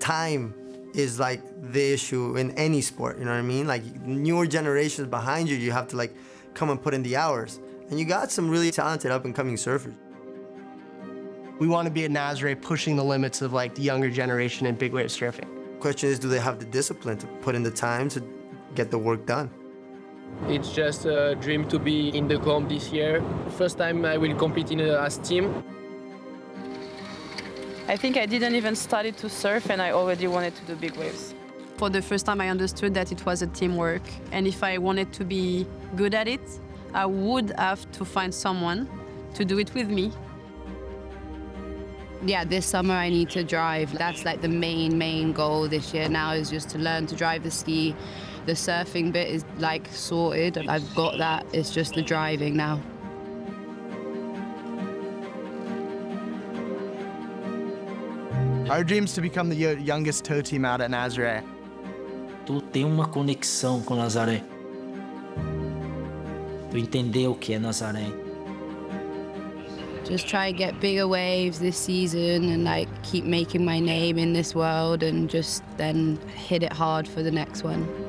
time is like the issue in any sport, you know what I mean? Like newer generations behind you, you have to like come and put in the hours. And you got some really talented up and coming surfers. We want to be at Nazare pushing the limits of like the younger generation in big wave surfing. Question is, do they have the discipline to put in the time to get the work done? It's just a dream to be in the comp this year. First time I will compete as team. I think I didn't even start to surf and I already wanted to do big waves. For the first time I understood that it was a teamwork, and if I wanted to be good at it, I would have to find someone to do it with me. Yeah, this summer I need to drive. That's like the main goal this year now, is just to learn to drive the ski. The surfing bit is like sorted. I've got that. It's just the driving now. Our dream is to become the youngest tow team out at Nazare. Tu tem uma conexão com Nazaré. Tu entendeu o que é Nazaré. Just try and get bigger waves this season and like keep making my name in this world and just then hit it hard for the next one.